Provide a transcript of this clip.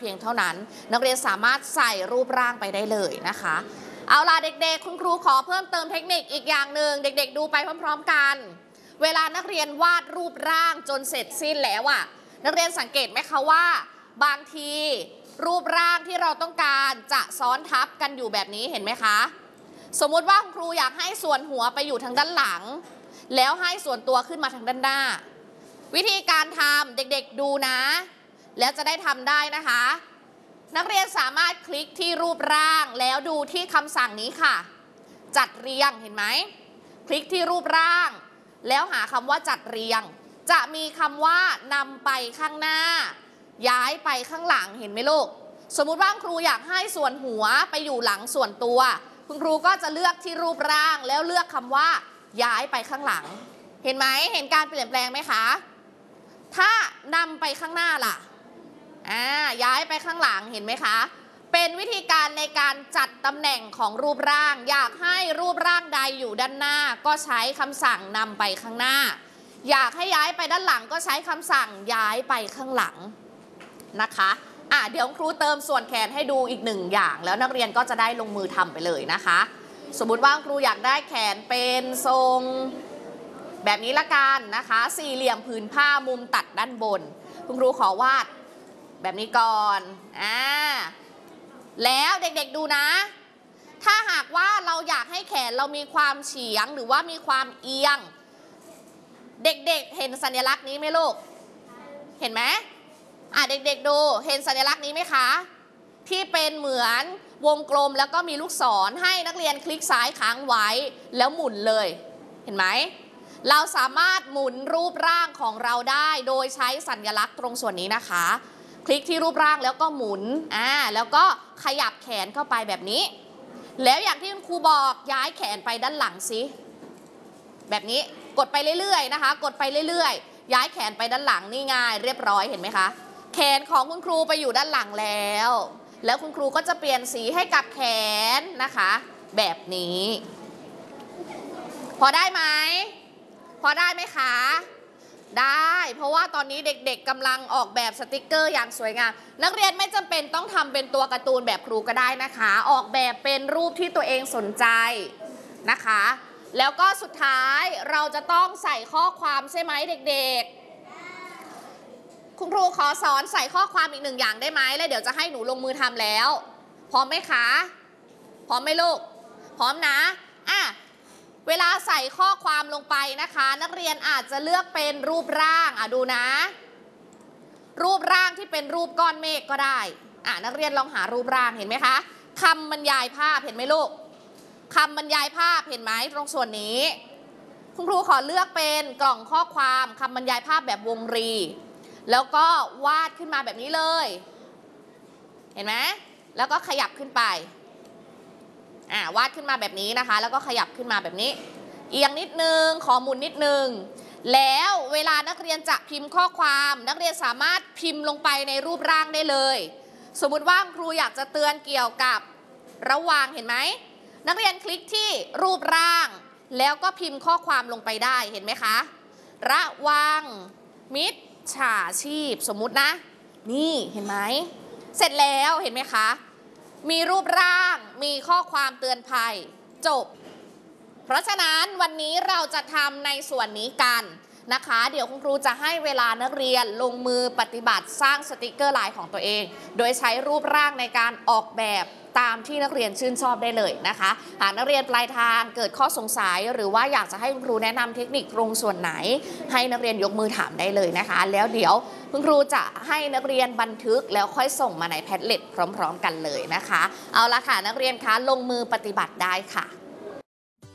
พียงเท่านั้นนักเรียนสามารถใส่รูปร่างไปได้เลยนะคะเอาล่ะเด็กๆคุณครูขอเพิ่มเติมเทคนิคอีกอย่างหนึ่งเด็กๆดูไปพร้อมๆกันเวลานักเรียนวาดรูปร่างจนเสร็จสิ้นแล้วนักเรียนสังเกตไหมคะว่าบางทีรูปร่างที่เราต้องการจะซ้อนทับกันอยู่แบบนี้เห็นไหมคะสมมุติว่าครูอยากให้ส่วนหัวไปอยู่ทางด้านหลังแล้วให้ส่วนตัวขึ้นมาทางด้านหน้าวิธีการทำเด็กๆดูนะแล้วจะได้ทำได้นะคะนักเรียนสามารถคลิกที่รูปร่างแล้วดูที่คำสั่งนี้ค่ะจัดเรียงเห็นไหมคลิกที่รูปร่างแล้วหาคำว่าจัดเรียงจะมีคำว่านำไปข้างหน้าย้ายไปข้างหลังเห็นไหมลูกสมมุติว่าครูอยากให้ส่วนหัวไปอยู่หลังส่วนตัวคุณครูก็จะเลือกที่รูปร่างแล้วเลือกคำว่าย้ายไปข้างหลังเห็นไหมเห็นการเปลี่ยนแปลงไหมคะถ้านำไปข้างหน้าล่ะย้ายไปข้างหลังเห็นไหมคะเป็นวิธีการในการจัดตำแหน่งของรูปร่างอยากให้รูปร่างใดอยู่ด้านหน้าก็ใช้คำสั่งนำไปข้างหน้าอยากให้ย้ายไปด้านหลังก็ใช้คำสั่งย้ายไปข้างหลังนะคะเดี๋ยวครูเติมส่วนแขนให้ดูอีกหนึ่งอย่างแล้วนักเรียนก็จะได้ลงมือทำไปเลยนะคะสมมุติว่าครูอยากได้แขนเป็นทรงแบบนี้ละกันนะคะสี่เหลี่ยมผืนผ้ามุมตัดด้านบนคุณครูขอวาดแบบนี้ก่อนแล้วเด็กๆดูนะถ้าหากว่าเราอยากให้แขนเรามีความเฉียงหรือว่ามีความเอียงเด็กๆเห็นสัญลักษณ์นี้ไหมลูกเห็นไหมเด็กๆดูเห็นสัญลักษณ์นี้ไหมคะที่เป็นเหมือนวงกลมแล้วก็มีลูกศรให้นักเรียนคลิกซ้ายค้างไว้แล้วหมุนเลยเห็นไหมเราสามารถหมุนรูปร่างของเราได้โดยใช้สัญลักษณ์ตรงส่วนนี้นะคะคลิกที่รูปร่างแล้วก็หมุนแล้วก็ขยับแขนเข้าไปแบบนี้แล้วอย่างที่คุณครูบอกย้ายแขนไปด้านหลังสิแบบนี้กดไปเรื่อยๆนะคะกดไปเรื่อยๆย้ายแขนไปด้านหลังนี่ง่ายเรียบร้อยเห็นไหมคะแขนของคุณครูไปอยู่ด้านหลังแล้วคุณครูก็จะเปลี่ยนสีให้กับแขนนะคะแบบนี้พอได้ไหมพอได้ไหมคะได้เพราะว่าตอนนี้เด็กๆกำลังออกแบบสติกเกอร์อย่างสวยงามนักเรียนไม่จำเป็นต้องทำเป็นตัวการ์ตูนแบบครูก็ได้นะคะออกแบบเป็นรูปที่ตัวเองสนใจนะคะแล้วก็สุดท้ายเราจะต้องใส่ข้อความใช่ไหมเด็กๆคุณครูขอสอนใส่ข้อความอีกหนึ่งอย่างได้ไหมแล้วเดี๋ยวจะให้หนูลงมือทำแล้วพร้อมไหมคะพร้อมไหมลูกพร้อมนะเวลาใส่ข้อความลงไปนะคะนักเรียนอาจจะเลือกเป็นรูปร่างดูนะรูปร่างที่เป็นรูปก้อนเมฆก็ได้นักเรียนลองหารูปร่างเห็นไหมคะคำบรรยายภาพเห็นไหมลูกคำบรรยายภาพเห็นไหมตรงส่วนนี้คุณครูขอเลือกเป็นกล่องข้อความคำบรรยายภาพแบบวงรีแล้วก็วาดขึ้นมาแบบนี้เลยเห็นไหมแล้วก็ขยับขึ้นไปวาดขึ้นมาแบบนี้นะคะแล้วก็ขยับขึ้นมาแบบนี้เอียงนิดนึงขอหมุนนิดนึงแล้วเวลานักเรียนจะพิมพ์ข้อความนักเรียนสามารถพิมพ์ลงไปในรูปร่างได้เลยสมมุติว่าครูอยากจะเตือนเกี่ยวกับระวางเห็นไหมนักเรียนคลิกที่รูปร่างแล้วก็พิมพ์ข้อความลงไปได้เห็นไหมคะระวังมิจฉาชีพสมมุตินะนี่เห็นไหมเสร็จแล้วเห็นไหมคะมีรูปร่างมีข้อความเตือนภัยจบเพราะฉะนั้นวันนี้เราจะทำในส่วนนี้กันนะคะเดี๋ยวคุณครูจะให้เวลานักเรียนลงมือปฏิบัติสร้างสติกเกอร์ลายของตัวเองโดยใช้รูปร่างในการออกแบบตามที่นักเรียนชื่นชอบได้เลยนะคะหากนักเรียนปลายทางเกิดข้อสงสัยหรือว่าอยากจะให้คุณครูแนะนำเทคนิคตรงส่วนไหนให้นักเรียนยกมือถามได้เลยนะคะแล้วเดี๋ยวคุณครูจะให้นักเรียนบันทึกแล้วค่อยส่งมาในแพดเล็ตพร้อมๆกันเลยนะคะเอาละค่ะนักเรียนคะลงมือปฏิบัติได้ค่ะ